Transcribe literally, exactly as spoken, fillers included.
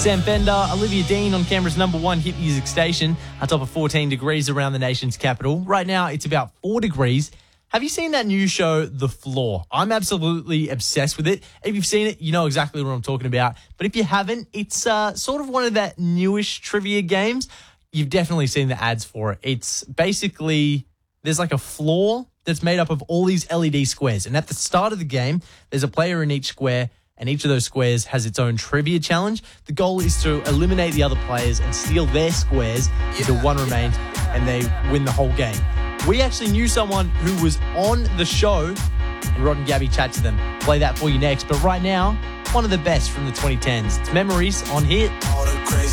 Sam Bender, Olivia Dean on Canberra's number one hit music station. A top of fourteen degrees around the nation's capital. Right now, it's about four degrees. Have you seen that new show, The Floor? I'm absolutely obsessed with it. If you've seen it, you know exactly what I'm talking about. But if you haven't, it's uh, sort of one of that newish trivia games. You've definitely seen the ads for it. It's basically, there's like a floor that's made up of all these L E D squares. And at the start of the game, there's a player in each square, and each of those squares has its own trivia challenge. The goal is to eliminate the other players and steal their squares until one remains, and they win the whole game. We actually knew someone who was on the show, and Rod and Gabby chat to them. Play that for you next. But right now, one of the best from the twenty tens. It's Memories on Hit. All the crazy